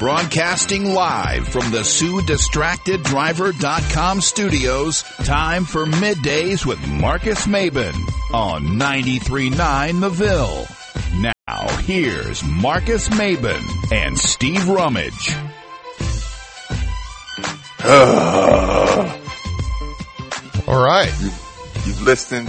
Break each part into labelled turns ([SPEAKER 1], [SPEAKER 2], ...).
[SPEAKER 1] Broadcasting live from the SueDistractedDriver.com studios, time for Middays with Marcus Maben on 93.9 The Ville. Now, here's Marcus Maben and Steve Rummage.
[SPEAKER 2] All right.
[SPEAKER 3] You've listened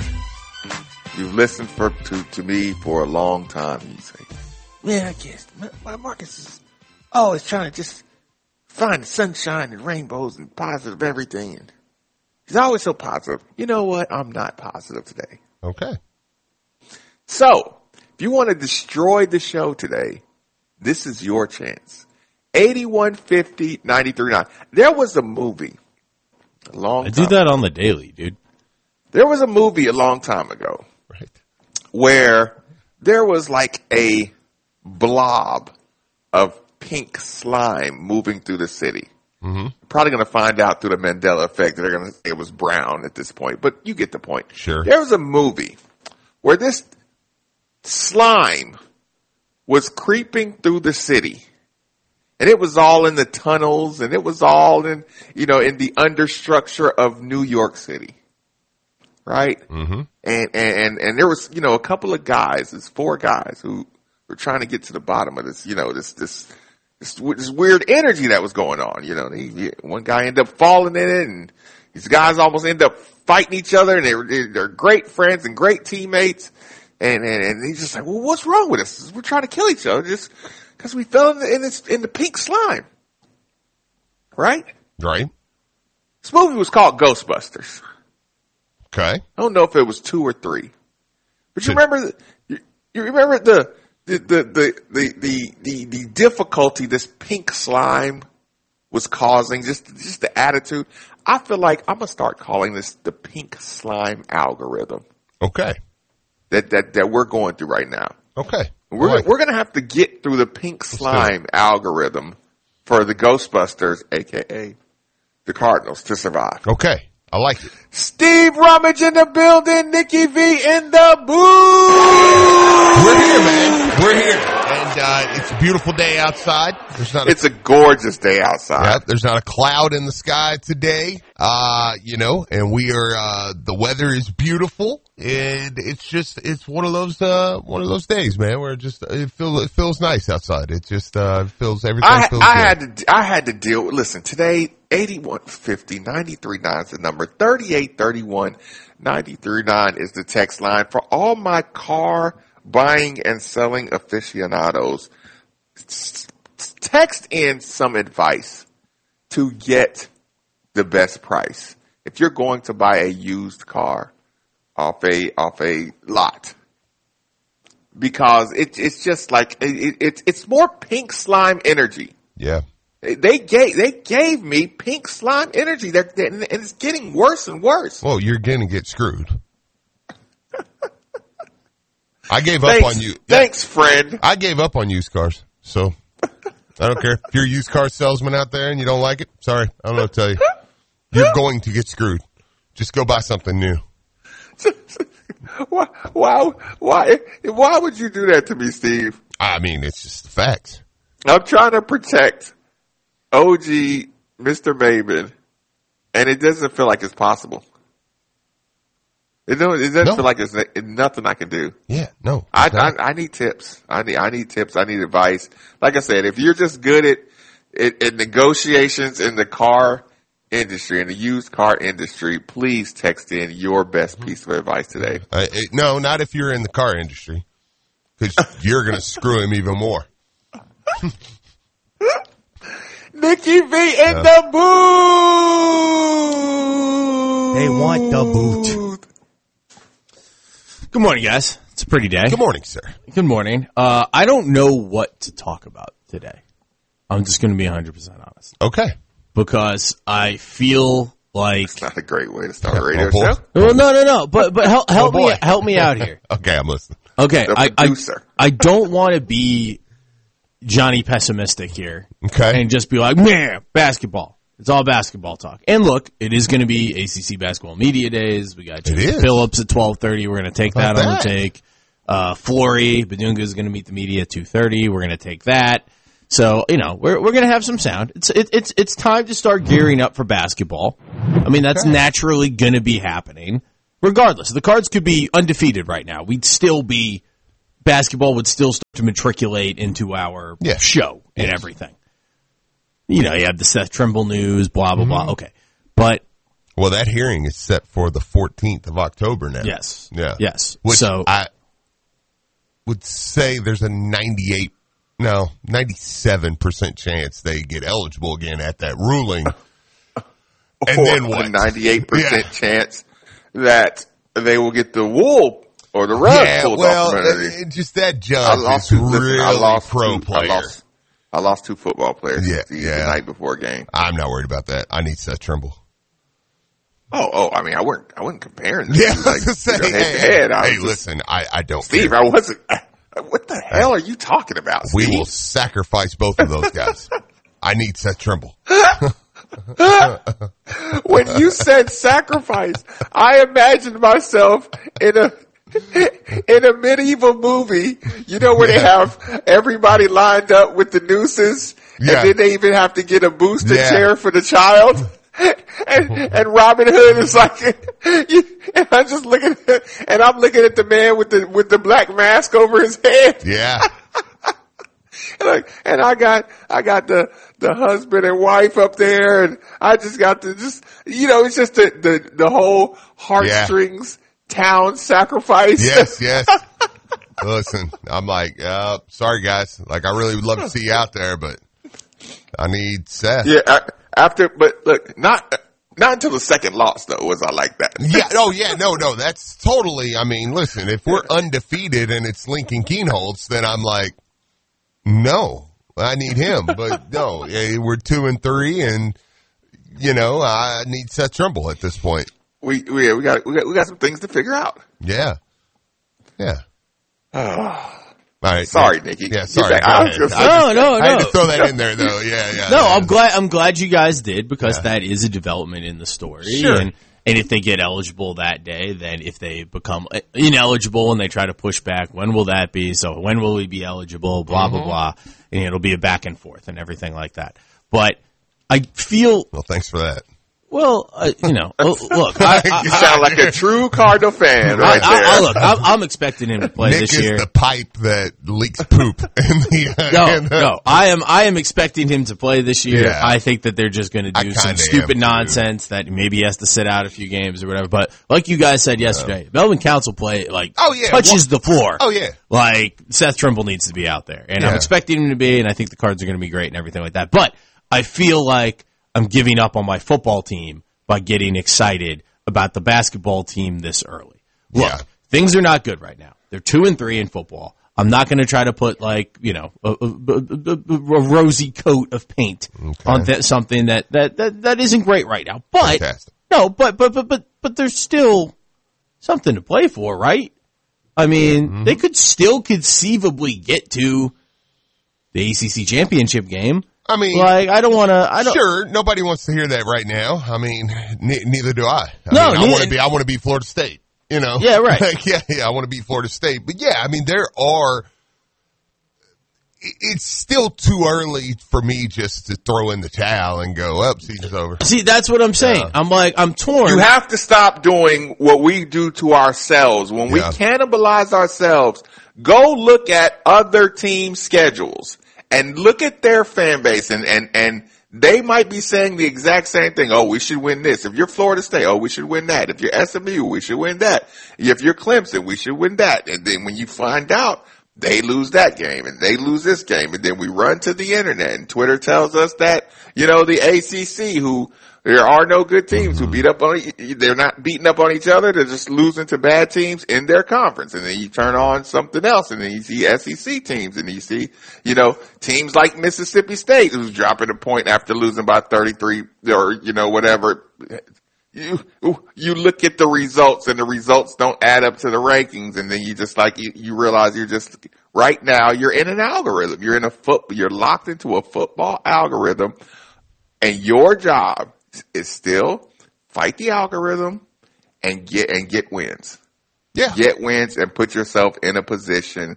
[SPEAKER 3] to me for a long time. You say, man, I guess my Marcus is always trying to just find the sunshine and rainbows and positive everything. And he's always so positive. You know what? I'm not positive today.
[SPEAKER 2] Okay.
[SPEAKER 3] So, if you want to destroy the show today, this is your chance. 8150-939. There was a movie a long time
[SPEAKER 4] I do that on the daily, dude.
[SPEAKER 3] There was a movie a long time ago,
[SPEAKER 2] Right.
[SPEAKER 3] where there was like a blob of pink slime moving through the city.
[SPEAKER 2] Mm-hmm.
[SPEAKER 3] Probably going to find out through the Mandela effect that they're going to say it was brown at this point, but you get the point.
[SPEAKER 2] Sure.
[SPEAKER 3] There was a movie where this slime was creeping through the city. And it was all in the tunnels, and it was all in, in the understructure of New York City. Right?
[SPEAKER 2] Mm-hmm.
[SPEAKER 3] And there was, a couple of guys, there's 4 guys who were trying to get to the bottom of this, this weird energy that was going on. One guy ended up falling in it, and these guys almost ended up fighting each other, and they're great friends and great teammates. And he's just like, well, what's wrong with us? We're trying to kill each other just because we fell in the pink slime. Right?
[SPEAKER 2] Right.
[SPEAKER 3] This movie was called Ghostbusters.
[SPEAKER 2] Okay.
[SPEAKER 3] I don't know if it was 2 or 3, but you remember the difficulty this pink slime was causing, just the attitude. I feel like I'm gonna start calling this the pink slime algorithm.
[SPEAKER 2] Okay.
[SPEAKER 3] That we're going through right now.
[SPEAKER 2] Okay.
[SPEAKER 3] We're gonna have to get through the pink slime algorithm for the Ghostbusters, aka the Cardinals, to survive.
[SPEAKER 2] Okay. I like it.
[SPEAKER 3] Steve Rummage in the building, Nikki V in the booth.
[SPEAKER 2] We're here, man. We're here. And it's a beautiful day outside.
[SPEAKER 3] It's a gorgeous day outside.
[SPEAKER 2] Yep, there's not a cloud in the sky today. And we are the weather is beautiful, and it's one of those days, man, where it feels nice outside. It just feels everything feels good.
[SPEAKER 3] I had to deal with, listen, today 8150 939 is the number, 3831 939 is the text line for all my car buying and selling aficionados. Text in some advice to get the best price. If you're going to buy a used car off a lot, because it's just like it's more pink slime energy.
[SPEAKER 2] Yeah.
[SPEAKER 3] They gave me pink slime energy and it's getting worse and worse.
[SPEAKER 2] Well, you're gonna get screwed. I gave up on you.
[SPEAKER 3] Thanks, friend.
[SPEAKER 2] I gave up on used cars, so I don't care. If you're a used car salesman out there and you don't like it, sorry, I don't know what to tell you. You're going to get screwed. Just go buy something new.
[SPEAKER 3] Why would you do that to me, Steve?
[SPEAKER 2] I mean, it's just the facts.
[SPEAKER 3] I'm trying to protect OG Mr. Maben, and it doesn't feel like it's possible. It doesn't feel like there's nothing I can do.
[SPEAKER 2] Yeah, no.
[SPEAKER 3] I need tips. I need tips. I need advice. Like I said, if you're just good at negotiations in the car industry, in the used car industry, please text in your best piece of advice today.
[SPEAKER 2] No, not if you're in the car industry, because you're going to screw him even more.
[SPEAKER 3] Nikki V in the booth.
[SPEAKER 4] They want the boot. Good morning, guys. It's a pretty day.
[SPEAKER 2] Good morning, sir.
[SPEAKER 4] Good morning. I don't know what to talk about today. I'm just going to be 100% honest.
[SPEAKER 2] Okay.
[SPEAKER 4] Because I feel like
[SPEAKER 3] it's not a great way to start a radio show.
[SPEAKER 4] Well, no. But help me out here.
[SPEAKER 2] Okay, I'm listening.
[SPEAKER 4] Okay,
[SPEAKER 3] the producer.
[SPEAKER 4] I don't want to be Johnny pessimistic here.
[SPEAKER 2] Okay.
[SPEAKER 4] And just be like, man, basketball. It's all basketball talk. And look, it is going to be ACC basketball media days. We got Jason Phillips at 12:30. We're going to take that on the take. Flory Badunga is going to meet the media at 2:30. We're going to take that. So, we're going to have some sound. It's time to start gearing up for basketball. I mean, that's naturally going to be happening. Regardless, the Cards could be undefeated right now. Basketball would still start to matriculate into our show and everything. You have the Seth Trimble news, blah, blah, blah. Okay. But.
[SPEAKER 2] Well, that hearing is set for the 14th of October now.
[SPEAKER 4] Yes.
[SPEAKER 2] Yeah.
[SPEAKER 4] Yes.
[SPEAKER 2] Which I would say there's a 97% chance they get eligible again at that ruling. And then what?
[SPEAKER 3] A 98% chance that they will get the wool or the rug pulled off.
[SPEAKER 2] Just that judge is really pro player.
[SPEAKER 3] I lost 2 football players the night before a game.
[SPEAKER 2] I'm not worried about that. I need Seth Trimble.
[SPEAKER 3] Oh! I mean, I wasn't comparing.
[SPEAKER 2] Yeah, hey, listen, I don't.
[SPEAKER 3] Steve,
[SPEAKER 2] care.
[SPEAKER 3] I wasn't. What the hell are you talking about, Steve?
[SPEAKER 2] We will sacrifice both of those guys. I need Seth Trimble.
[SPEAKER 3] When you said sacrifice, I imagined myself in a medieval movie, where they have everybody lined up with the nooses, and then they even have to get a booster chair for the child. And Robin Hood is like, and I'm just looking and I'm looking at the man with the black mask over his head.
[SPEAKER 2] Yeah.
[SPEAKER 3] And I got the husband and wife up there, and I just got it's just the whole heartstrings town sacrifice.
[SPEAKER 2] Yes. Listen, I'm like, sorry guys. Like, I really would love to see you out there, but I need Seth.
[SPEAKER 3] Yeah. But look, not until the second loss though was I like that.
[SPEAKER 2] Yeah. Oh yeah. No. That's totally. I mean, listen, if we're undefeated and it's Lincoln Kienholz, then I'm like, no, I need him. But no, we're 2-3, and I need Seth Trimble at this point.
[SPEAKER 3] We got some things to figure out.
[SPEAKER 2] Yeah. All right.
[SPEAKER 3] Sorry, Nikki.
[SPEAKER 2] Yeah, sorry.
[SPEAKER 4] No.
[SPEAKER 2] I had to throw that in there, though. Yeah.
[SPEAKER 4] No, I'm glad you guys did, because that is a development in the story.
[SPEAKER 2] Sure.
[SPEAKER 4] And if they get eligible that day, then if they become ineligible and they try to push back, when will that be? So when will we be eligible? Blah, blah, blah. And it'll be a back and forth and everything like that. But I feel...
[SPEAKER 2] Well, thanks for that.
[SPEAKER 4] Well, look.
[SPEAKER 3] You sound like a true Cardinal fan right there.
[SPEAKER 4] Look, I'm expecting him to play
[SPEAKER 2] Nick
[SPEAKER 4] this year.
[SPEAKER 2] Is the pipe that leaks poop.
[SPEAKER 4] No. I am expecting him to play this year. Yeah. I think that they're just going to do some stupid nonsense that maybe he has to sit out a few games or whatever. But like you guys said yesterday, Melvin Council play touches the floor.
[SPEAKER 2] Oh yeah.
[SPEAKER 4] Like Seth Trimble needs to be out there, and I'm expecting him to be, and I think the Cards are going to be great and everything like that. But I feel like I'm giving up on my football team by getting excited about the basketball team this early. Look, things are not good right now. They're 2-3 in football. I'm not going to try to put a rosy coat of paint on something that isn't great right now. But
[SPEAKER 2] fantastic.
[SPEAKER 4] No, but there's still something to play for, right? I mean, they could still conceivably get to the ACC championship game.
[SPEAKER 2] I mean, Sure, nobody wants to hear that right now. I mean, neither do I. I want to be Florida State.
[SPEAKER 4] Yeah, right.
[SPEAKER 2] I want to be Florida State. But yeah, I mean, it's still too early for me just to throw in the towel and go, season's over.
[SPEAKER 4] See, that's what I'm saying. I'm torn.
[SPEAKER 3] You have to stop doing what we do to ourselves. When we cannibalize ourselves, go look at other team schedules. And look at their fan base, and they might be saying the exact same thing. Oh, we should win this. If you're Florida State, we should win that. If you're SMU, we should win that. If you're Clemson, we should win that. And then when you find out they lose that game and they lose this game, and then we run to the internet, and Twitter tells us that, the ACC, there are no good teams who they're not beating up on each other. They're just losing to bad teams in their conference. And then you turn on something else, and then you see SEC teams, and you see, teams like Mississippi State who's dropping a point after losing by 33 or, whatever. You look at the results, and the results don't add up to the rankings, and then you just you realize right now you're in an algorithm. You're locked into a football algorithm, and your job is still fight the algorithm and get wins.
[SPEAKER 2] Yeah.
[SPEAKER 3] Get wins and put yourself in a position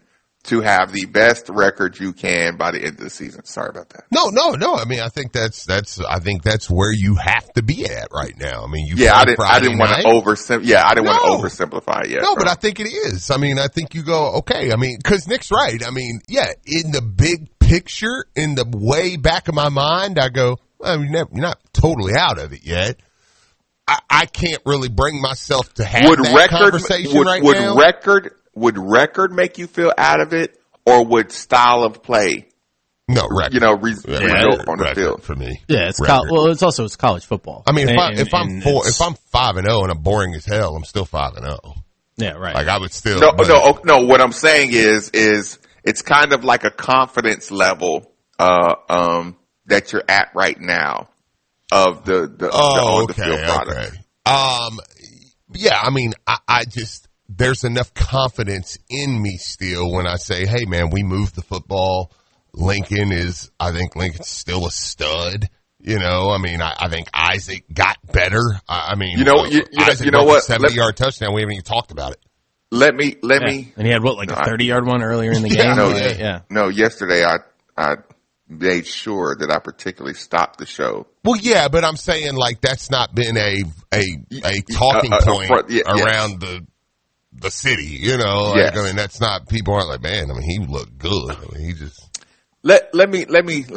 [SPEAKER 3] to have the best record you can by the end of the season. Sorry about that.
[SPEAKER 2] No. I mean, I think that's where you have to be at right now. I mean,
[SPEAKER 3] I didn't want to oversimplify it yet.
[SPEAKER 2] No, but I think it is. I mean, I think you go, okay. I mean, cause Nick's right. I mean, yeah, in the big picture, in the way back of my mind, I go, well, you're not totally out of it yet. I can't really bring myself to have that conversation right now.
[SPEAKER 3] Would record make you feel out of it, or would style of play?
[SPEAKER 2] No, record.
[SPEAKER 3] Result on the field
[SPEAKER 2] for me.
[SPEAKER 4] Yeah, it's it's college football.
[SPEAKER 2] I mean, if I'm 5-0 and I'm boring as hell, I'm still 5-0.
[SPEAKER 4] Yeah, right.
[SPEAKER 2] Like I would still.
[SPEAKER 3] No. What I'm saying is it's kind of like a confidence level that you're at right now of the on the field product.
[SPEAKER 2] Okay. Yeah, I mean, I just. There's enough confidence in me still when I say, hey man, we moved the football. I think Lincoln's still a stud. I mean, I think Isaac got better. I mean, Isaac what? 70-yard touchdown. We haven't even talked about it.
[SPEAKER 3] Let me.
[SPEAKER 4] And he had a 30-yard one earlier in the game?
[SPEAKER 3] No, yesterday I made sure that I particularly stopped the show.
[SPEAKER 2] Well, yeah, but I'm saying like that's not been a talking point around the city,
[SPEAKER 3] Yes.
[SPEAKER 2] I mean, that's not, people aren't like, man, I mean, he looked good. I mean, he just.
[SPEAKER 3] Let me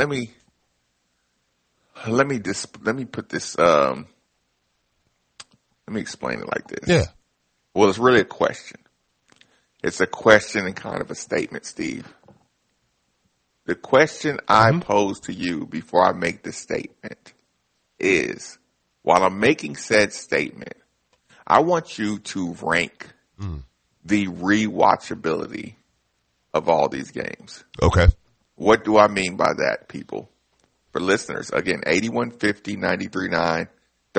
[SPEAKER 3] put this, let me explain it like this.
[SPEAKER 2] Yeah.
[SPEAKER 3] Well, it's really a question. It's a question and kind of a statement, Steve. The question I pose to you before I make the statement is, while I'm making said statement, I want you to rank the rewatchability of all these games.
[SPEAKER 2] Okay.
[SPEAKER 3] What do I mean by that, people? For listeners, again, 8150-939,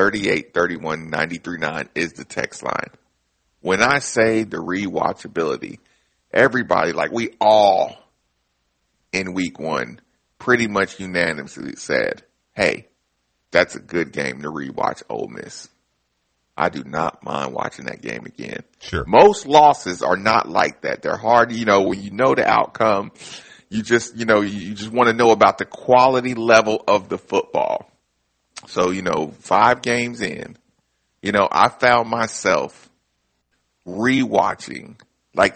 [SPEAKER 3] 3831-939 is the text line. When I say the rewatchability, everybody, like we all in week one, pretty much unanimously said, hey, that's a good game to rewatch Ole Miss. I do not mind watching that game again.
[SPEAKER 2] Sure.
[SPEAKER 3] Most losses are not like that. They're hard, when you know the outcome, you just want to know about the quality level of the football. So, 5 games in, I found myself rewatching like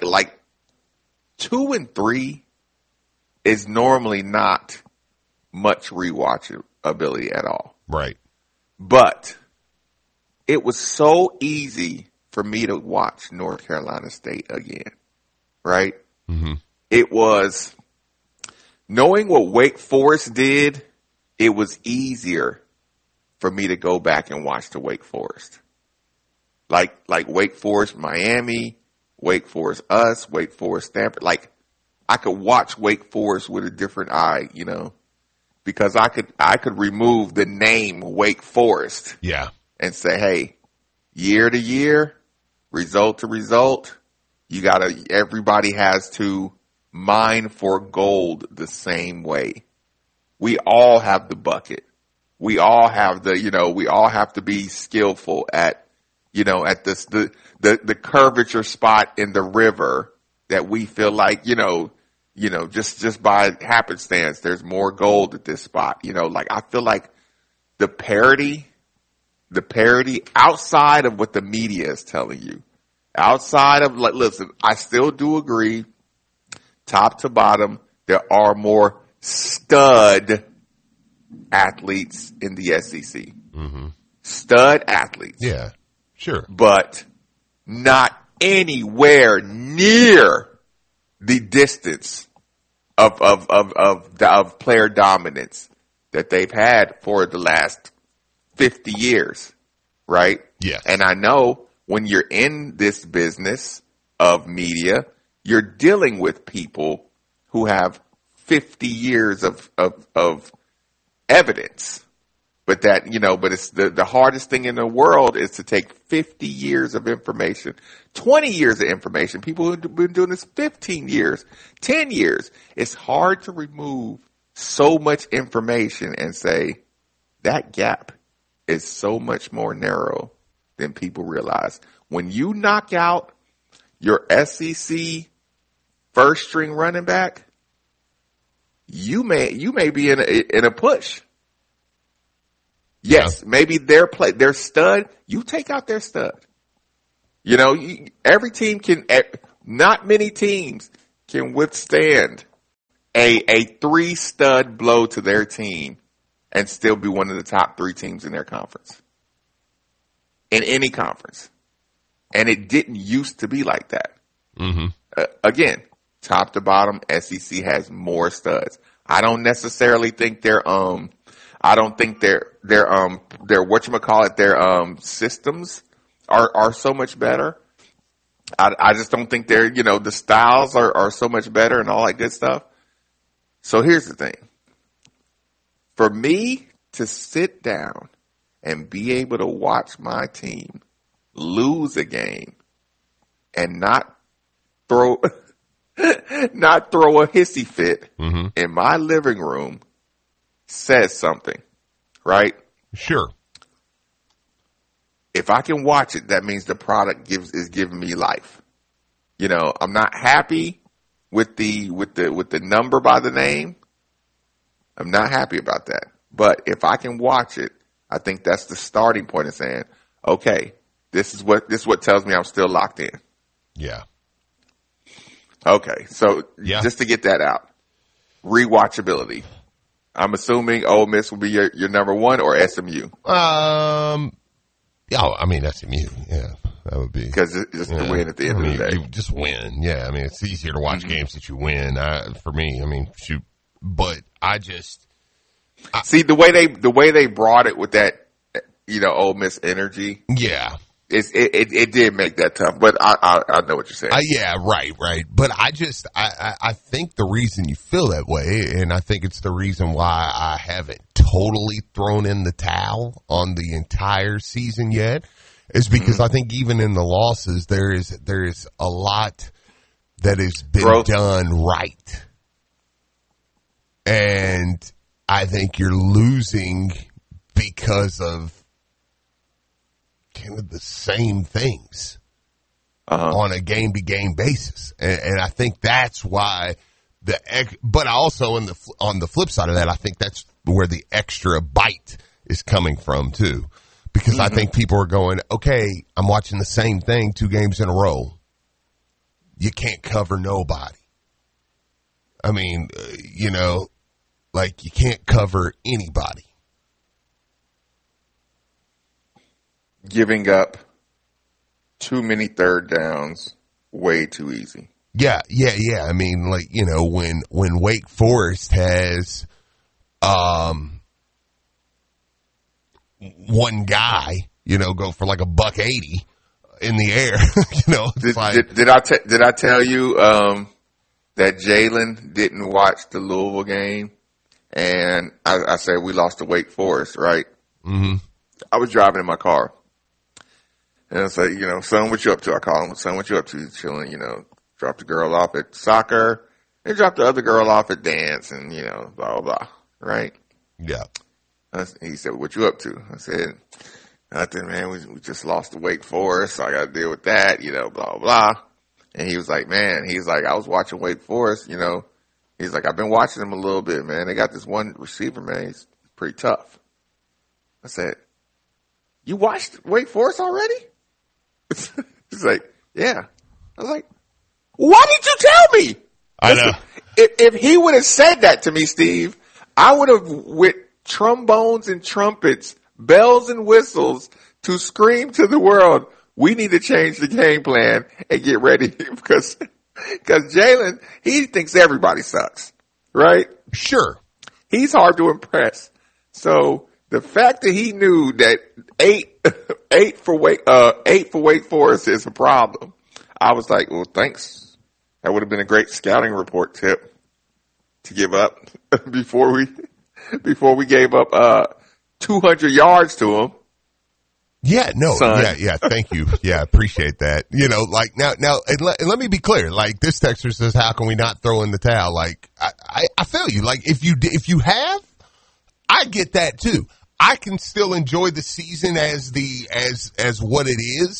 [SPEAKER 3] 2 and 3 is normally not much rewatchability at all.
[SPEAKER 2] Right.
[SPEAKER 3] But it was so easy for me to watch North Carolina State again, right?
[SPEAKER 2] Mm-hmm.
[SPEAKER 3] It was knowing what Wake Forest did. It was easier for me to go back and watch the Wake Forest, like Wake Forest Miami, Wake Forest us, Wake Forest Stanford. Like I could watch Wake Forest with a different eye, because I could remove the name Wake Forest.
[SPEAKER 2] Yeah.
[SPEAKER 3] And say, hey, year to year, result to result, everybody has to mine for gold the same way. We all have the bucket. We all have we all have to be skillful at this, the curvature spot in the river that we feel like, just by happenstance, there's more gold at this spot. Like I feel like the parity outside of what the media is telling you, outside of listen, I still do agree, top to bottom, there are more stud athletes in the SEC.
[SPEAKER 2] Mm-hmm.
[SPEAKER 3] Stud athletes.
[SPEAKER 2] Yeah, sure.
[SPEAKER 3] But not anywhere near the distance of player dominance that they've had for the last 50 years, right?
[SPEAKER 2] Yes.
[SPEAKER 3] And I know when you're in this business of media, you're dealing with people who have 50 years of evidence. But but it's the hardest thing in the world is to take 50 years of information, 20 years of information. People who've been doing this 15 years, 10 years. It's hard to remove so much information and say that gap is so much more narrow than people realize. When you knock out your SEC first string running back, you may be in a push. Yes, maybe their stud, you take out their stud. You know, every team not many teams can withstand a 3-stud blow to their team and still be one of the top 3 teams in their conference. In any conference. And it didn't used to be like that. Mm-hmm. Again, top to bottom, SEC has more studs. I don't necessarily think their systems are so much better. I just don't think the styles are so much better and all that good stuff. So here's the thing. For me to sit down and be able to watch my team lose a game and not throw a hissy fit in my living room says something, right?
[SPEAKER 2] Sure.
[SPEAKER 3] If I can watch it, that means the product is giving me life. You know, I'm not happy with the number by the name. I'm not happy about that. But if I can watch it, I think that's the starting point of saying, okay, this is what tells me I'm still locked in.
[SPEAKER 2] Yeah.
[SPEAKER 3] Okay. So just to get that out, rewatchability. I'm assuming Ole Miss will be your number 1 or SMU.
[SPEAKER 2] Yeah, I mean SMU. Yeah, that would be
[SPEAKER 3] because it's just the win at the end of the day.
[SPEAKER 2] You just win. Yeah, I mean it's easier to watch games that you win. For me, I mean shoot, but I see the way they brought it with that, Ole Miss energy. Yeah,
[SPEAKER 3] it did make that tough. But I know what you're saying.
[SPEAKER 2] Yeah, right. But I think the reason you feel that way, and I think it's the reason why I haven't totally thrown in the towel on the entire season yet, is because I think even in the losses there is a lot that has been done right, and I think you're losing because of kind of the same things on a game-to-game basis. And I think that's why but also on the flip side of that, I think that's where the extra bite is coming from too. Because I think people are going, okay, I'm watching the same thing 2 games in a row. You can't cover nobody. I mean, like you can't cover anybody.
[SPEAKER 3] Giving up too many third downs way too easy.
[SPEAKER 2] Yeah. I mean, like, when Wake Forest has one guy, go for like $180 in the air,
[SPEAKER 3] Did I tell you that Jalen didn't watch the Louisville game? And I said we lost to Wake Forest, right? Mm-hmm. I was driving in my car. And I say, son, what you up to? I call him, son, what you up to? He's chilling, dropped the girl off at soccer and dropped the other girl off at dance and, blah, blah, blah. Right?
[SPEAKER 2] Yeah.
[SPEAKER 3] He said, what you up to? I said, nothing, man. We just lost to Wake Forest, so I got to deal with that, blah, blah. And he was like, man, I was watching Wake Forest, He's like, I've been watching them a little bit, man. They got this one receiver, man. He's pretty tough. I said, you watched Wake Forest already? He's like, yeah. I was like, why did you tell me?
[SPEAKER 2] I know.
[SPEAKER 3] If he would have said that to me, Steve, I would have with trombones and trumpets, bells and whistles to scream to the world, we need to change the game plan and get ready because Jalen, he thinks everybody sucks, right?
[SPEAKER 2] Sure.
[SPEAKER 3] He's hard to impress. So the fact that he knew that eight for Wake Forest is a problem, I was like, well, thanks. That would have been a great scouting report tip to give up before we gave up 200 yards to him.
[SPEAKER 2] Yeah, no,
[SPEAKER 3] Son.
[SPEAKER 2] yeah, thank you. Yeah, appreciate that. Like now, and let me be clear. Like this texter says, how can we not throw in the towel? Like I feel you. Like if you have, I get that too. I can still enjoy the season as what it is.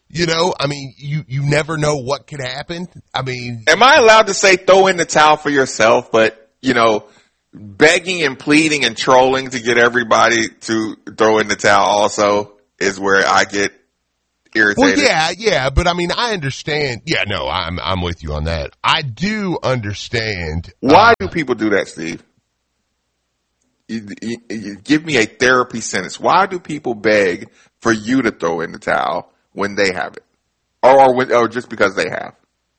[SPEAKER 2] You know, I mean, you never know what could happen. I mean,
[SPEAKER 3] am I allowed to say throw in the towel for yourself, but, you know, begging and pleading and trolling to get everybody to throw in the towel also is where I get irritated.
[SPEAKER 2] Well, yeah, but I mean, I understand. Yeah, no, I'm with you on that. I do understand.
[SPEAKER 3] Why do people do that, Steve? You give me a therapy sentence. Why do people beg for you to throw in the towel when they have it, or just because they have?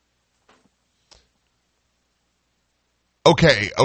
[SPEAKER 2] Okay.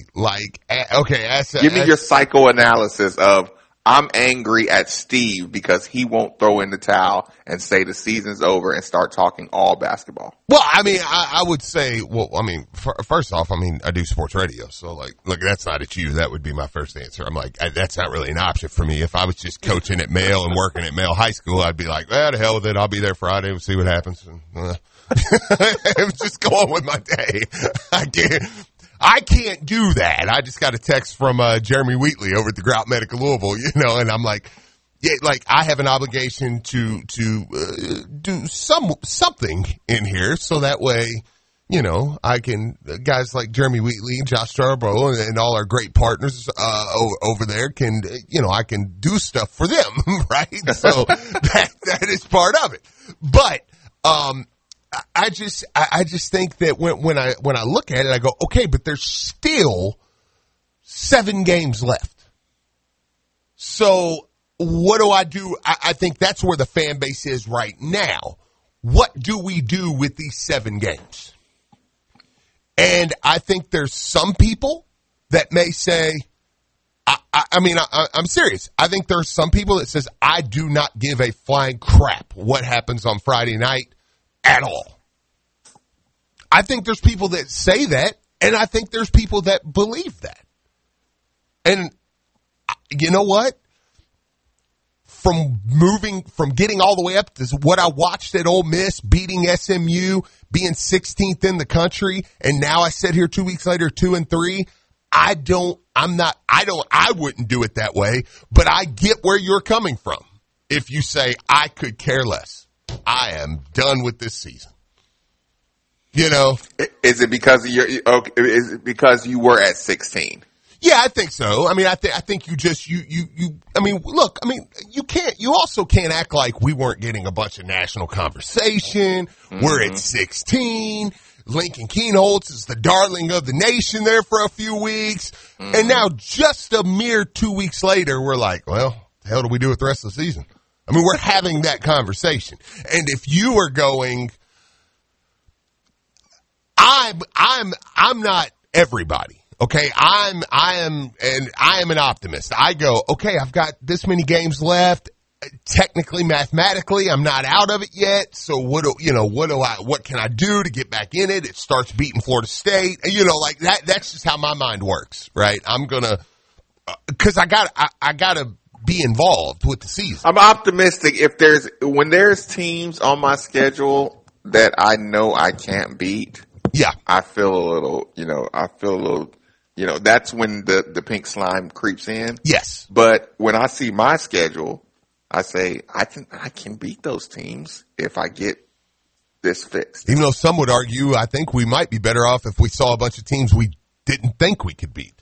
[SPEAKER 3] Give me your psychoanalysis of I'm angry at Steve because he won't throw in the towel and say the season's over and start talking all basketball.
[SPEAKER 2] Well, I mean, I would say, first off, I mean, I do sports radio. So, like, look, that's not at you. That would be my first answer. I'm like, that's not really an option for me. If I was just coaching at Male and working at Male High School, I'd be like, well, to hell with it. I'll be there Friday. We'll see what happens. And, just go on with my day. I can't do that. I just got a text from Jeremy Wheatley over at the Grout Medical Louisville, you know, and I'm like, yeah, like I have an obligation to do something in here so that way, you know, I can guys like Jeremy Wheatley and Josh Starborough and all our great partners over there can, you know, I can do stuff for them, right? So that is part of it. But I just think that when I look at it, I go, okay, but there's still 7 games left. So what do I do? I think that's where the fan base is right now. What do we do with these 7 games? And I think there's some people that may say, I'm serious. I think there's some people that says, I do not give a flying crap what happens on Friday night at all. I think there's people that say that, and I think there's people that believe that. And you know what? From getting all the way up to what I watched at Ole Miss, beating SMU, being 16th in the country, and now I sit here 2 weeks later, 2-3. I wouldn't do it that way, but I get where you're coming from. If you say, I could care less. I am done with this season. You know?
[SPEAKER 3] Is it because is it because you were at 16?
[SPEAKER 2] Yeah, I think so. I mean, I think you also can't act like we weren't getting a bunch of national conversation. Mm-hmm. We're at 16. Lincoln Kienholz is the darling of the nation there for a few weeks. Mm-hmm. And now just a mere 2 weeks later, we're like, well, the hell do we do with the rest of the season? I mean, we're having that conversation. And if you are going, I'm not everybody. Okay. I am an optimist. I go, okay, I've got this many games left. Technically, mathematically, I'm not out of it yet. So what can I do to get back in it? It starts beating Florida State. You know, like that's just how my mind works, right? I'm gonna, cause I gotta be involved with the season.
[SPEAKER 3] I'm optimistic when there's teams on my schedule that I know I can't beat.
[SPEAKER 2] Yeah.
[SPEAKER 3] I feel a little, that's when the pink slime creeps in.
[SPEAKER 2] Yes.
[SPEAKER 3] But when I see my schedule, I say, I can beat those teams if I get this fixed.
[SPEAKER 2] Even though some would argue, I think we might be better off if we saw a bunch of teams we didn't think we could beat.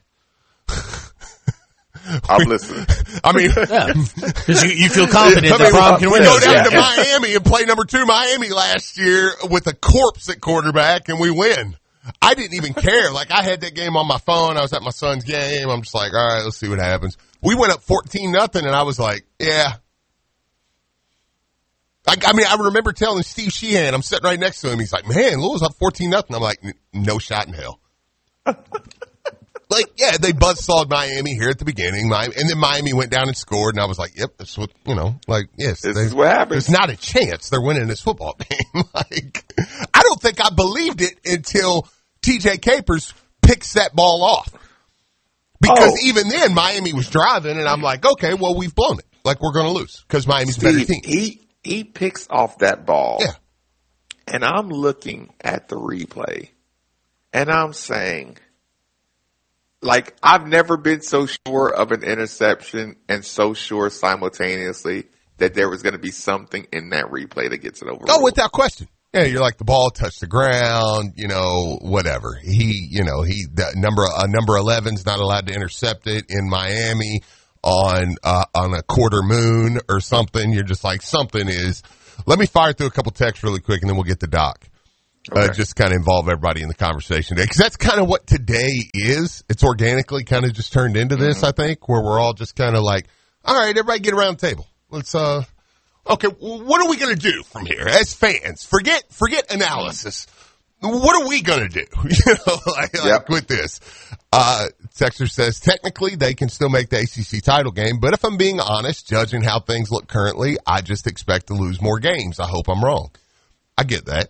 [SPEAKER 3] I'm listening.
[SPEAKER 2] I mean,
[SPEAKER 4] because you feel confident that Brown can win.
[SPEAKER 2] We go down to Miami and play number 2 Miami last year with a corpse at quarterback, and we win. I didn't even care. Like, I had that game on my phone. I was at my son's game. I'm just like, all right, let's see what happens. We went up 14-0, and I was like, yeah. I remember telling Steve Sheehan, I'm sitting right next to him. He's like, man, Louisville's up 14-0. I'm like, no shot in hell. Like, yeah, they buzzsawed Miami here at the beginning, and then Miami went down and scored, and I was like, yep, that's what, yes.
[SPEAKER 3] This is what happens.
[SPEAKER 2] There's not a chance they're winning this football game. Like, I don't think I believed it until TJ Capers picks that ball off. Because even then, Miami was driving, and I'm like, okay, well, we've blown it. Like, we're going to lose, because Miami's a better team.
[SPEAKER 3] He picks off that ball.
[SPEAKER 2] Yeah.
[SPEAKER 3] And I'm looking at the replay, and I'm saying, like, I've never been so sure of an interception and so sure simultaneously that there was going to be something in that replay that gets it over.
[SPEAKER 2] Oh, without question. Yeah, you're like the ball touched the ground, whatever. Number 11's not allowed to intercept it in Miami on a quarter moon or something. You're just like, something is. Let me fire through a couple texts really quick and then we'll get the doc. Okay. Just kind of involve everybody in the conversation today. Cause that's kind of what today is. It's organically kind of just turned into this, I think, where we're all just kind of like, all right, everybody get around the table. Let's, okay, what are we going to do from here as fans? Forget analysis. What are we going to do? Like with this. Texter says, technically they can still make the ACC title game, but if I'm being honest, judging how things look currently, I just expect to lose more games. I hope I'm wrong. I get that.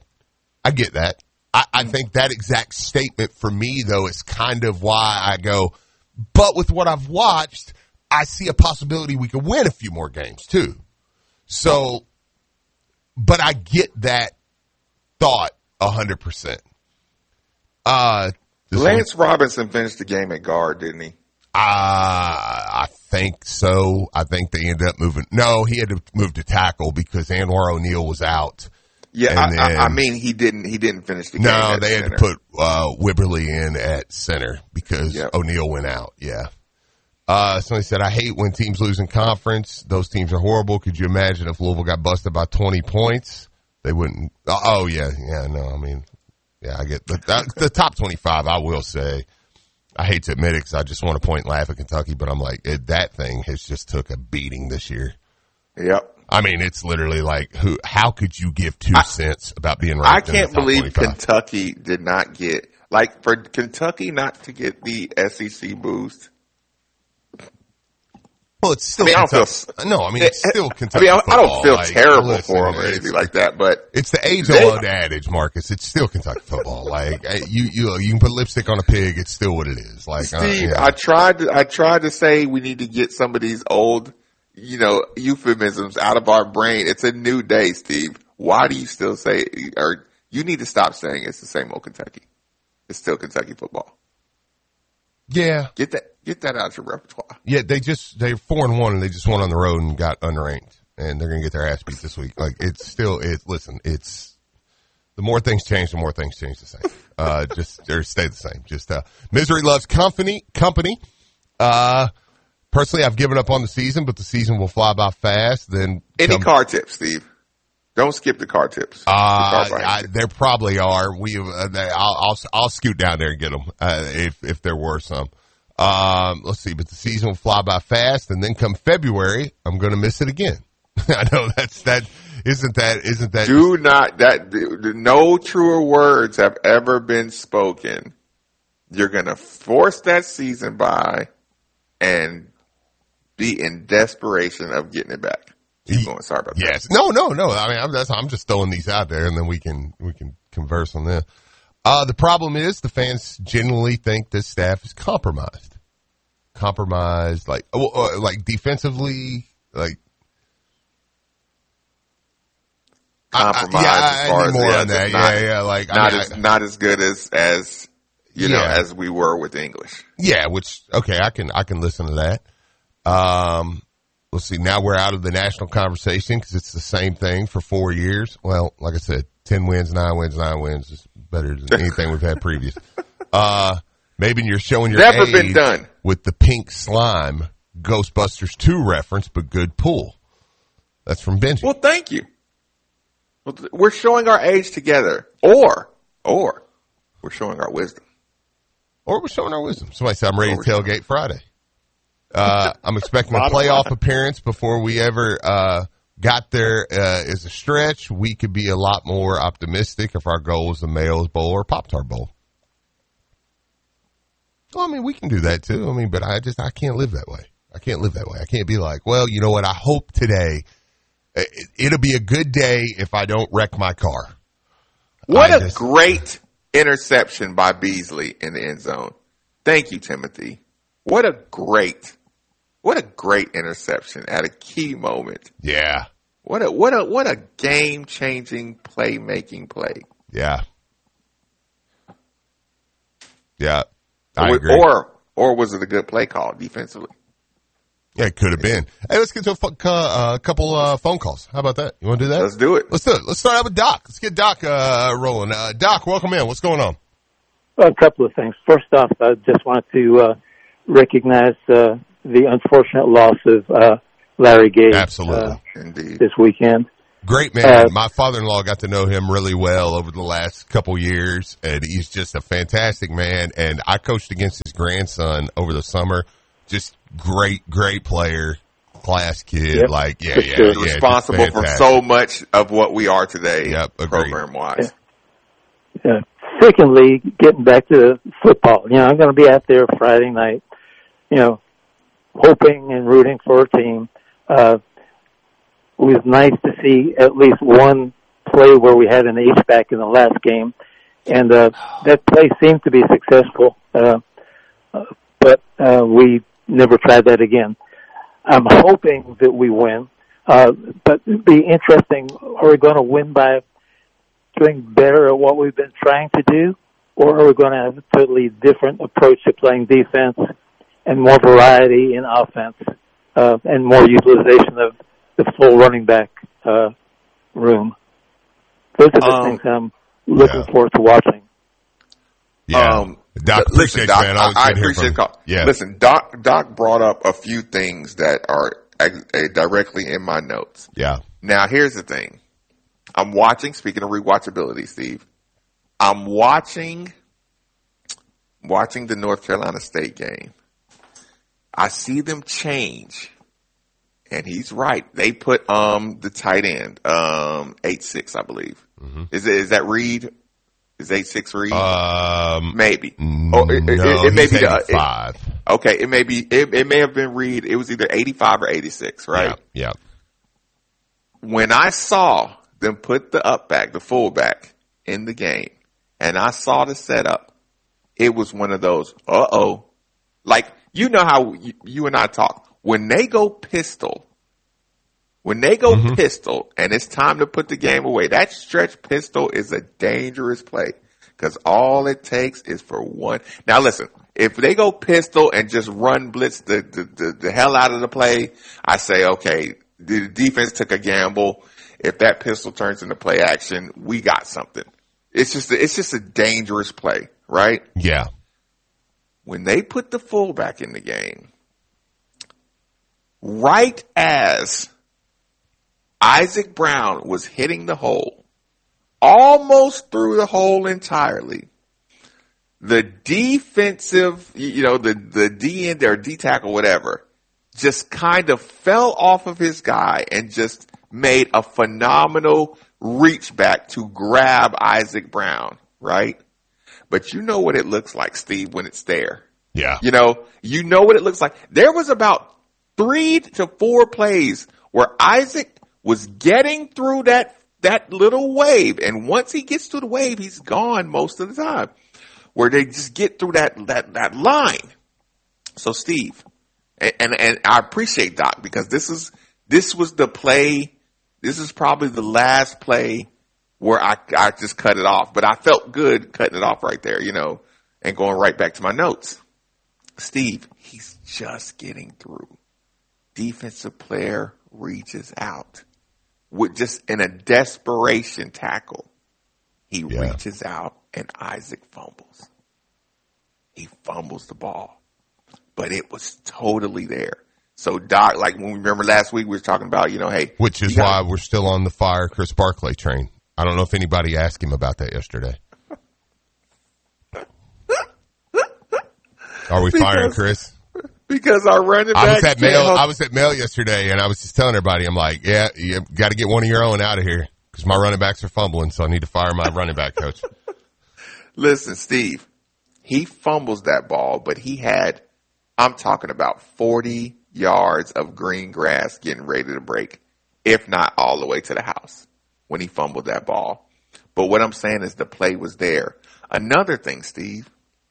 [SPEAKER 2] I think that exact statement for me, though, is kind of why I go, but with what I've watched, I see a possibility we could win a few more games, too. So, but I get that thought 100%.
[SPEAKER 3] Lance Robinson finished the game at guard, didn't he?
[SPEAKER 2] I think so. I think they ended up moving. No, he had to move to tackle because Anwar O'Neal was out.
[SPEAKER 3] Yeah, I mean, he didn't finish the game.
[SPEAKER 2] No, they had to put Wibberly in at center because O'Neal went out. Yeah. Somebody said, I hate when teams lose in conference. Those teams are horrible. Could you imagine if Louisville got busted by 20 points? They wouldn't. Oh, yeah. Yeah, no, I mean, yeah, I get the top 25, I will say. I hate to admit it because I just want to point and laugh at Kentucky, but I'm like, that thing has just took a beating this year.
[SPEAKER 3] Yep.
[SPEAKER 2] I mean, it's literally like, how could you give 2 cents about being ranked in the top 25?
[SPEAKER 3] I can't believe Kentucky did not get, like, for Kentucky not to get the SEC boost.
[SPEAKER 2] Well, it's still Kentucky. It's still Kentucky football.
[SPEAKER 3] I don't feel terrible for them or anything like that, but
[SPEAKER 2] it's the age-old adage, Marcus. It's still Kentucky football. Like, you can put lipstick on a pig. It's still what it is. Like,
[SPEAKER 3] Steve, I tried to say we need to get some of these old, euphemisms out of our brain. It's a new day, Steve. Why do you still say, or you need to stop saying it's the same old Kentucky? It's still Kentucky football.
[SPEAKER 2] Yeah.
[SPEAKER 3] Get that out of your repertoire.
[SPEAKER 2] Yeah, they're 4-1 and they just went on the road and got unranked and they're going to get their ass beat this week. Like, it's the more things change, the more things change the same. Or stay the same. Misery loves company. Personally, I've given up on the season, but the season will fly by fast. Then
[SPEAKER 3] any car tips, Steve? Don't skip the car tips.
[SPEAKER 2] There probably are. I'll scoot down there and get them if there were some. Let's see, but the season will fly by fast, and then come February, I'm going to miss it again. I know isn't that? No truer words have ever been spoken. You're going to force that season by and be in desperation of getting it back. Keep going. Sorry about that. Yes. No. I mean, I'm just throwing these out there, and then we can converse on this. The problem is the fans genuinely think this staff is compromised. Like defensively, like.
[SPEAKER 3] Compromised.
[SPEAKER 2] I need more on that. Like
[SPEAKER 3] not as good as as we were with English.
[SPEAKER 2] Yeah. I can listen to that. Let's see. Now we're out of the national conversation because it's the same thing for 4 years. Well, like I said, 10 wins, 9 wins is better than anything we've had previous. Maybe you're showing your
[SPEAKER 3] never
[SPEAKER 2] age
[SPEAKER 3] been done
[SPEAKER 2] with the pink slime Ghostbusters 2 reference, but good pull. That's from Benji.
[SPEAKER 3] Well, thank you. Well, we're showing our age together, or we're showing our wisdom.
[SPEAKER 2] Somebody said I'm ready to tailgate Friday. I'm expecting a playoff appearance before we ever got there is a stretch. We could be a lot more optimistic if our goal is the Mayo's Bowl or Pop-Tart Bowl. Well, I mean, we can do that too. I mean, but I can't live that way. I can't be like, well, you know what? I hope today it'll be a good day if I don't wreck my car.
[SPEAKER 3] What a great interception by Beasley in the end zone. Thank you, Timothy. What a great interception at a key moment.
[SPEAKER 2] Yeah.
[SPEAKER 3] What a game-changing playmaking play.
[SPEAKER 2] Yeah. Yeah. I agree.
[SPEAKER 3] Or was it a good play call defensively?
[SPEAKER 2] Yeah, it could have been. Hey, let's get to a couple phone calls. How about that? You want to do that?
[SPEAKER 3] Let's do it.
[SPEAKER 2] Let's do it. Let's start out with Doc. Let's get Doc rolling. Doc, welcome in. What's going on?
[SPEAKER 5] A couple of things. First off, I just wanted to recognize the unfortunate loss of Larry Gage.
[SPEAKER 2] Absolutely.
[SPEAKER 3] Indeed.
[SPEAKER 5] This weekend.
[SPEAKER 2] Great man. My father-in-law got to know him really well over the last couple years, and he's just a fantastic man. And I coached against his grandson over the summer. Just great player, class kid.
[SPEAKER 5] Yep.
[SPEAKER 3] Responsible for so much of what we are today.
[SPEAKER 2] Yep,
[SPEAKER 3] program-wise.
[SPEAKER 5] Secondly, getting back to football, I'm going to be out there Friday night, hoping and rooting for a team. It was nice to see at least one play where we had an H-back in the last game, and that play seemed to be successful, but we never tried that again. I'm hoping that we win, but it'd be interesting. Are we going to win by doing better at what we've been trying to do, or are we going to have a totally different approach to playing defense and more variety in offense and more utilization of the full running back room? Those are the things I'm looking forward to watching.
[SPEAKER 2] Yeah. Doc, appreciate
[SPEAKER 3] Doc,
[SPEAKER 2] man.
[SPEAKER 3] I appreciate the call.
[SPEAKER 2] Yeah.
[SPEAKER 3] Listen, Doc brought up a few things that are directly in my notes.
[SPEAKER 2] Yeah.
[SPEAKER 3] Now, here's the thing. I'm watching, speaking of rewatchability, Steve, I'm watching the North Carolina State game. I see them change. And he's right. They put the tight end, 8-6, I believe. Mm-hmm. Is that Reed? Is 8-6 Reed? Maybe.
[SPEAKER 2] No,
[SPEAKER 3] it may be
[SPEAKER 2] 85.
[SPEAKER 3] Okay, it may have been Reed. It was either 85 or 86, right?
[SPEAKER 2] Yeah.
[SPEAKER 3] When I saw them put the fullback in the game, and I saw the setup, it was one of those, like, you know how you and I talk. When they go pistol, and it's time to put the game away, that stretch pistol is a dangerous play because all it takes is for one. Now listen, if they go pistol and just run blitz the hell out of the play, I say, okay, the defense took a gamble. If that pistol turns into play action, we got something. It's just a dangerous play, right?
[SPEAKER 2] Yeah.
[SPEAKER 3] When they put the fullback in the game, right as Isaac Brown was hitting the hole, almost through the hole entirely, the defensive, the D end or D tackle, whatever, just kind of fell off of his guy and just made a phenomenal reach back to grab Isaac Brown, right? But you know what it looks like, Steve, when it's there.
[SPEAKER 2] Yeah.
[SPEAKER 3] You know what it looks like. There was about 3 to 4 plays where Isaac was getting through that little wave. And once he gets through the wave, he's gone most of the time, where they just get through that line. So Steve, and I appreciate Doc because this was the play. This is probably the last play where I just cut it off, but I felt good cutting it off right there, and going right back to my notes. Steve, he's just getting through. Defensive player reaches out with just in a desperation tackle. He reaches out and Isaac fumbles. He fumbles the ball, but it was totally there. So Doc, like when we remember last week, we were talking about, hey,
[SPEAKER 2] which is why we're still on the fire Chris Barkley train. I don't know if anybody asked him about that yesterday. Are we firing Chris?
[SPEAKER 3] Because our running back.
[SPEAKER 2] I was at Mail yesterday, and I was just telling everybody, I'm like, yeah, you got to get one of your own out of here because my running backs are fumbling, so I need to fire my running back coach.
[SPEAKER 3] Listen, Steve, he fumbles that ball, but he had, I'm talking about 40 yards of green grass getting ready to break, if not all the way to the house when he fumbled that ball. But what I'm saying is the play was there. Another thing, Steve,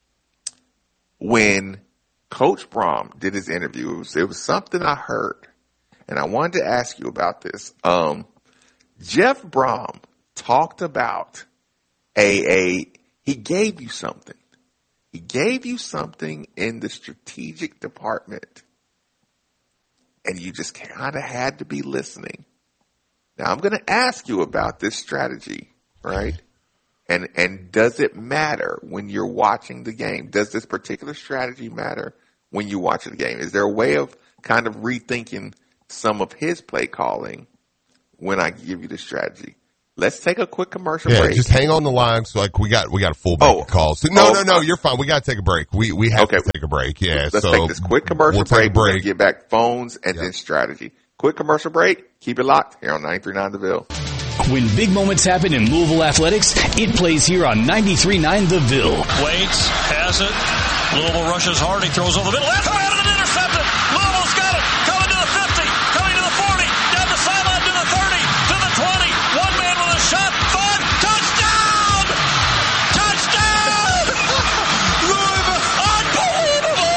[SPEAKER 3] when Coach Brom did his interview, it was something I heard, and I wanted to ask you about this. Jeff Brom talked about he gave you something. He gave you something in the strategic department and you just kind of had to be listening. Now, I'm going to ask you about this strategy, right? And does it matter when you're watching the game? Does this particular strategy matter when you watch the game? Is there a way of kind of rethinking some of his play calling when I give you the strategy? Let's take a quick commercial break.
[SPEAKER 2] Yeah, just hang on the line. So like we got a full bank of calls. So, no, you're fine. We got to take a break. We have to take a break. Yeah.
[SPEAKER 3] Let's take this quick commercial break. We'll get back phones and then strategy. Quick commercial break. Keep it locked here on 93.9 The Ville.
[SPEAKER 6] When big moments happen in Louisville athletics, it plays here on 93.9 The Ville.
[SPEAKER 7] Waits, has it. Louisville rushes hard. He throws over the middle. That's around and intercepted. Louisville's got it. Coming to the 50. Coming to the 40. Down the sideline to the 30. To the 20. One man with a shot. 5. Touchdown! Touchdown! Louisville. Unbelievable!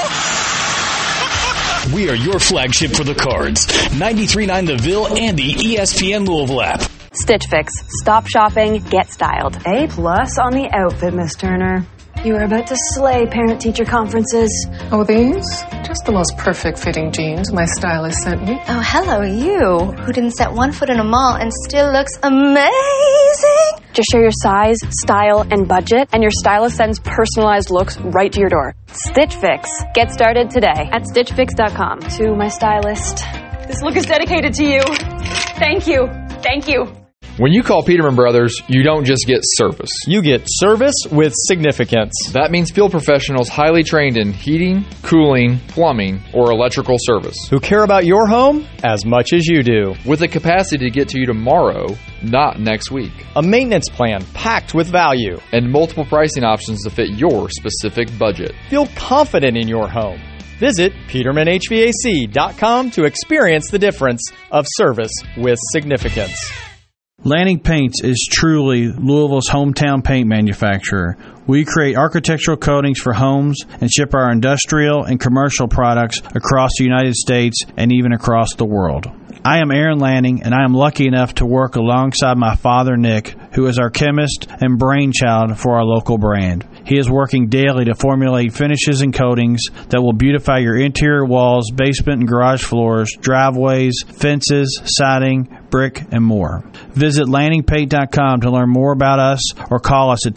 [SPEAKER 6] We are your flagship for the Cards. 93.9 The Ville and the ESPN Louisville app.
[SPEAKER 8] Stitch Fix. Stop shopping, get styled.
[SPEAKER 9] A+ on the outfit, Miss Turner. You are about to slay parent-teacher conferences.
[SPEAKER 10] Oh, these? Just the most perfect fitting jeans my stylist sent me.
[SPEAKER 11] Oh, hello, you, who didn't set one foot in a mall and still looks amazing.
[SPEAKER 8] Just share your size, style, and budget, and your stylist sends personalized looks right to your door. Stitch Fix. Get started today at StitchFix.com. To my stylist, this look is dedicated to you. Thank you. Thank you.
[SPEAKER 12] When you call Peterman Brothers, you don't just get service.
[SPEAKER 13] You get service with significance.
[SPEAKER 12] That means field professionals highly trained in heating, cooling, plumbing, or electrical service.
[SPEAKER 13] Who care about your home as much as you do.
[SPEAKER 12] With the capacity to get to you tomorrow, not next week.
[SPEAKER 13] A maintenance plan packed with value.
[SPEAKER 12] And multiple pricing options to fit your specific budget.
[SPEAKER 13] Feel confident in your home. Visit PetermanHVAC.com to experience the difference of service with significance.
[SPEAKER 14] Lanning Paints is truly Louisville's hometown paint manufacturer. We create architectural coatings for homes and ship our industrial and commercial products across the United States and even across the world. I am Aaron Lanning, and I am lucky enough to work alongside my father, Nick, who is our chemist and brainchild for our local brand. He is working daily to formulate finishes and coatings that will beautify your interior walls, basement and garage floors, driveways, fences, siding, brick, and more. Visit LanningPaint.com to learn more about us or call us at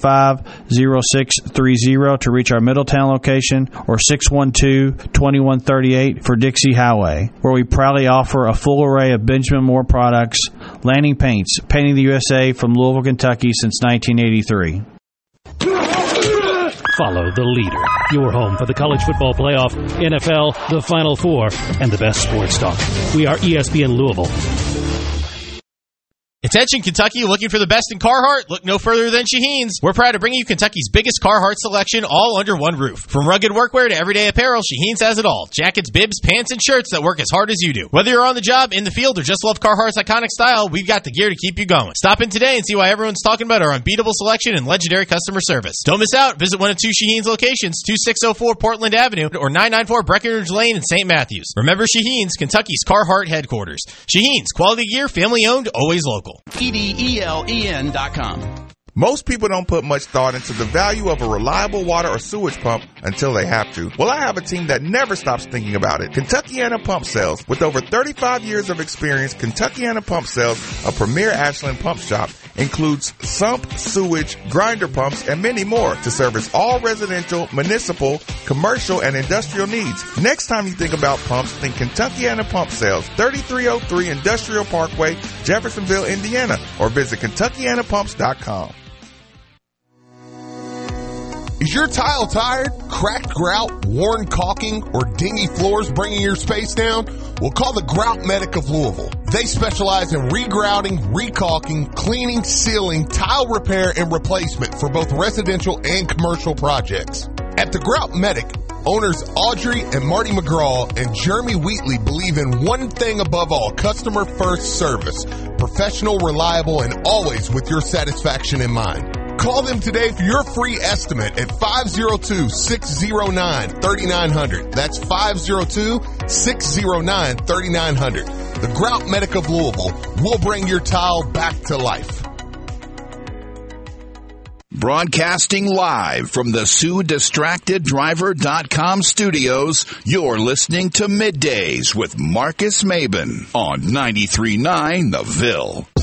[SPEAKER 14] 245-0630 to reach our Middletown location or 612-2138 for Dixie Highway, where we proudly offer a full array of Benjamin Moore products. Lanning Paints, painting the USA from Louisville, Kentucky since 1983.
[SPEAKER 15] Follow the leader. Your home for the college football playoff, NFL, the Final Four, and the best sports talk. We are ESPN Louisville.
[SPEAKER 4] Attention Kentucky, looking for the best in Carhartt? Look no further than Shaheen's. We're proud to bring you Kentucky's biggest Carhartt selection all under one roof. From rugged workwear to everyday apparel, Shaheen's has it all. Jackets, bibs, pants, and shirts that work as hard as you do. Whether you're on the job, in the field, or just love Carhartt's iconic style, we've got the gear to keep you going. Stop in today and see why everyone's talking about our unbeatable selection and legendary customer service. Don't miss out. Visit one of two Shaheen's locations, 2604 Portland Avenue or 994 Breckenridge Lane in St. Matthews. Remember Shaheen's, Kentucky's Carhartt headquarters. Shaheen's, quality gear, family owned, always local.
[SPEAKER 16] EDELEN.com.
[SPEAKER 17] Most people don't put much thought into the value of a reliable water or sewage pump until they have to. Well, I have a team that never stops thinking about it. Kentuckiana Pump Sales. With over 35 years of experience, Kentuckiana Pump Sales, a premier Ashland pump shop, includes sump, sewage, grinder pumps, and many more to service all residential, municipal, commercial, and industrial needs. Next time you think about pumps, think Kentuckiana Pump Sales, 3303 Industrial Parkway, Jeffersonville, Indiana, or visit KentuckianaPumps.com.
[SPEAKER 2] Is your tile tired, cracked grout, worn caulking, or dingy floors bringing your space down? Well, call the Grout Medic of Louisville. They specialize in regrouting, recaulking, cleaning, sealing, tile repair, and replacement for both residential and commercial projects. At the Grout Medic, owners Audrey and Marty McGraw and Jeremy Wheatley believe in one thing above all: customer first service. Professional, reliable, and always with your satisfaction in mind. Call them today for your free estimate at 502-609-3900. That's 502-609-3900. The Grout Medic of Louisville will bring your tile back to life.
[SPEAKER 1] Broadcasting live from the SueDistractedDriver.com studios, you're listening to Middays with Marcus Maben on 93.9 The Ville.